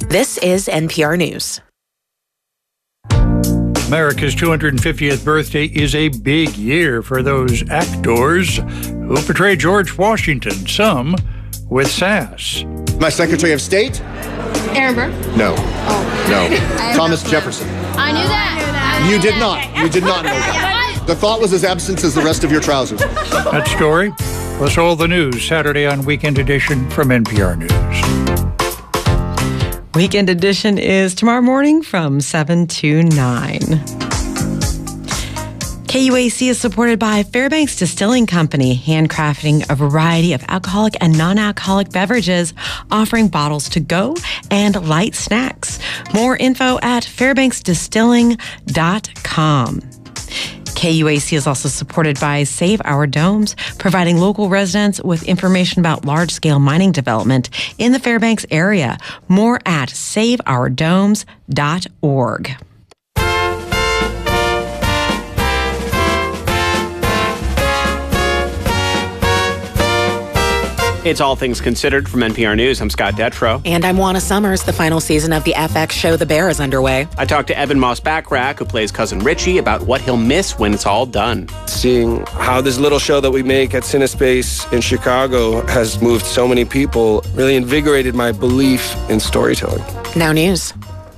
This is NPR News. America's 250th birthday is a big year for those actors who portray George Washington, some with sass. My Secretary of State? Aaron Burr? No. No. Thomas Jefferson. I knew that. You did not. You did not know that. The thought was as absent as the rest of your trousers. That story, plus all the news Saturday on Weekend Edition from NPR News. Weekend Edition is tomorrow morning from 7 to 9. KUAC is supported by Fairbanks Distilling Company, handcrafting a variety of alcoholic and non-alcoholic beverages, offering bottles to go and light snacks. More info at fairbanksdistilling.com. KUAC is also supported by Save Our Domes, providing local residents with information about large-scale mining development in the Fairbanks area. More at saveourdomes.org. It's All Things Considered from NPR News. I'm Scott Detrow. And I'm Juana Summers. The final season of the FX show The Bear is underway. I talked to Evan Moss-Backrack, who plays Cousin Richie, about what he'll miss when it's all done. Seeing how this little show that we make at Cinespace in Chicago has moved so many people really invigorated my belief in storytelling. Now news.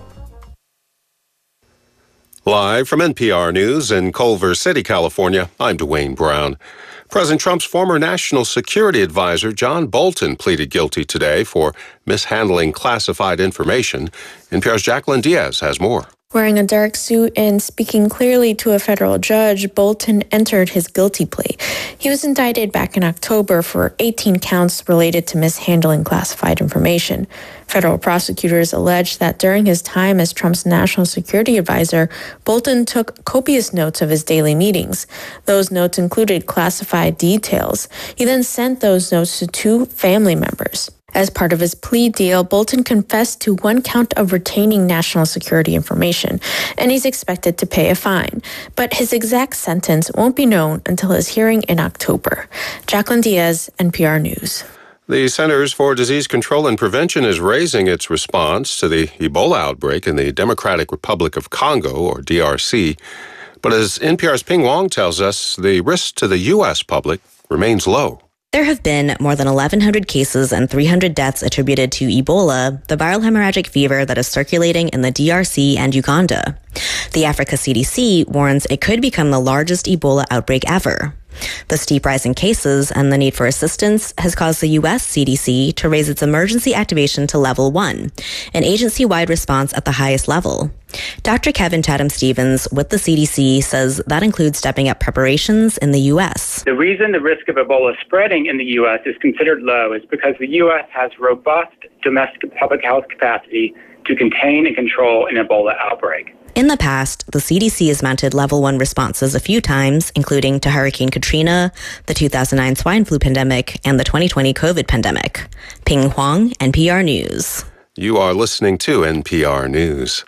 Live from NPR News in Culver City, California, I'm Dwayne Brown. President Trump's former national security advisor, John Bolton, pleaded guilty today for mishandling classified information. NPR's Jacqueline Diaz has more. Wearing a dark suit and speaking clearly to a federal judge, Bolton entered his guilty plea. He was indicted back in October for 18 counts related to mishandling classified information. Federal prosecutors alleged that during his time as Trump's national security advisor, Bolton took copious notes of his daily meetings. Those notes included classified details. He then sent those notes to 2 family members. As part of his plea deal, Bolton confessed to 1 count of retaining national security information, and he's expected to pay a fine. But his exact sentence won't be known until his hearing in October. Jacqueline Diaz, NPR News. The Centers for Disease Control and Prevention is raising its response to the Ebola outbreak in the Democratic Republic of Congo, or DRC. But as NPR's Ping Wong tells us, the risk to the U.S. public remains low. There have been more than 1,100 cases and 300 deaths attributed to Ebola, the viral hemorrhagic fever that is circulating in the DRC and Uganda. The Africa CDC warns it could become the largest Ebola outbreak ever. The steep rise in cases and the need for assistance has caused the U.S. CDC to raise its emergency activation to level 1, an agency-wide response at the highest level. Dr. Kevin Chatham-Stevens with the CDC says that includes stepping up preparations in the U.S. The reason the risk of Ebola spreading in the U.S. is considered low is because the U.S. has robust domestic public health capacity to contain and control an Ebola outbreak. In the past, the CDC has mounted level 1 responses a few times, including to Hurricane Katrina, the 2009 swine flu pandemic, and the 2020 COVID pandemic. Ping Huang, NPR News. You are listening to NPR News.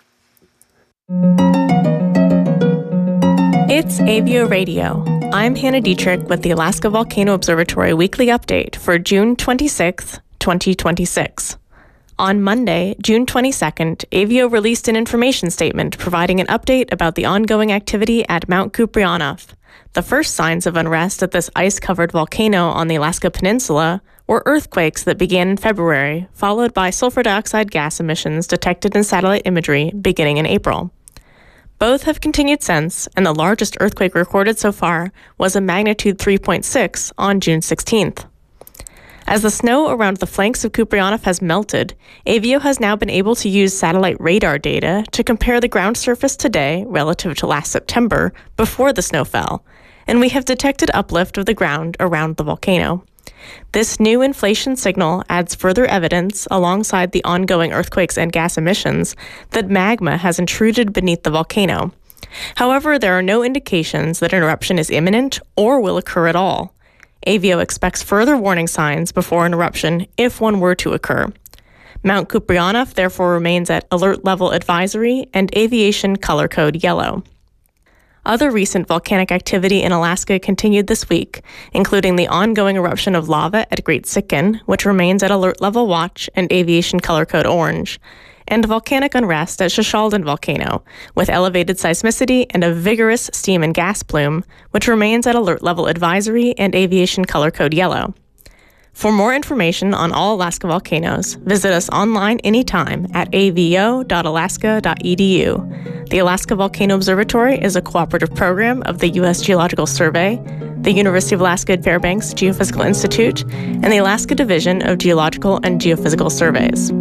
It's AVO Radio. I'm Hannah Dietrich with the Alaska Volcano Observatory Weekly Update for June 26, 2026. On Monday, June 22nd, AVO released an information statement providing an update about the ongoing activity at Mount Kuprianof. The first signs of unrest at this ice-covered volcano on the Alaska Peninsula were earthquakes that began in February, followed by sulfur dioxide gas emissions detected in satellite imagery beginning in April. Both have continued since, and the largest earthquake recorded so far was a magnitude 3.6 on June 16th. As the snow around the flanks of Kuprianof has melted, AVO has now been able to use satellite radar data to compare the ground surface today relative to last September before the snow fell, and we have detected uplift of the ground around the volcano. This new inflation signal adds further evidence, alongside the ongoing earthquakes and gas emissions, that magma has intruded beneath the volcano. However, there are no indications that an eruption is imminent or will occur at all. AVO expects further warning signs before an eruption if one were to occur. Mount Kuprianof therefore remains at alert level advisory and aviation color code yellow. Other recent volcanic activity in Alaska continued this week, including the ongoing eruption of lava at Great Sitkin, which remains at alert level watch and aviation color code orange, and volcanic unrest at Shishaldin volcano, with elevated seismicity and a vigorous steam and gas plume, which remains at alert level advisory and aviation color code yellow. For more information on all Alaska volcanoes, visit us online anytime at avo.alaska.edu. The Alaska Volcano Observatory is a cooperative program of the U.S. Geological Survey, the University of Alaska at Fairbanks Geophysical Institute, and the Alaska Division of Geological and Geophysical Surveys.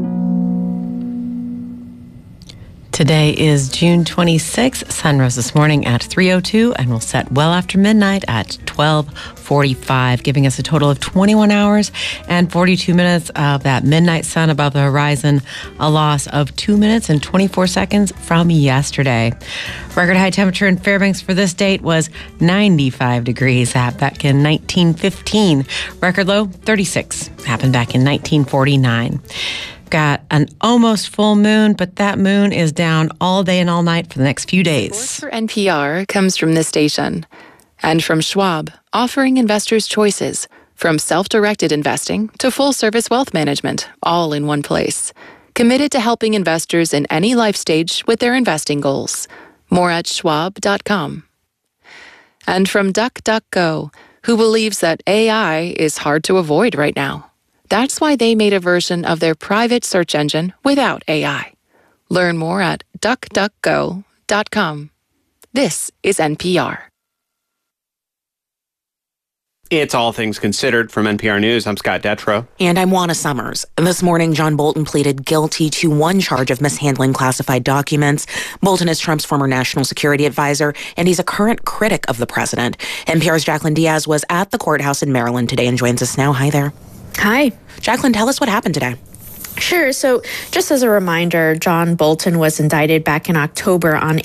Today is June 26th. Sun rose this morning at 3:02 and will set well after midnight at 12:45, giving us a total of 21 hours and 42 minutes of that midnight sun above the horizon, a loss of 2 minutes and 24 seconds from yesterday. Record high temperature in Fairbanks for this date was 95 degrees, back in 1915. Record low, 36, happened back in 1949. Got an almost full moon, but that moon is down all day and all night for the next few days. Support for NPR comes from this station and from Schwab, offering investors choices from self-directed investing to full-service wealth management, all in one place. Committed to helping investors in any life stage with their investing goals. More at schwab.com. And from DuckDuckGo, who believes that AI is hard to avoid right now. That's why they made a version of their private search engine without AI. Learn more at duckduckgo.com. This is NPR. It's All Things Considered from NPR News. I'm Scott Detrow. And I'm Juana Summers. This morning, John Bolton pleaded guilty to one charge of mishandling classified documents. Bolton is Trump's former national security advisor, and he's a current critic of the president. NPR's Jacqueline Diaz was at the courthouse in Maryland today and joins us now. Hi there. Hi. Jacqueline, tell us what happened today. Sure. So just as a reminder, John Bolton was indicted back in October on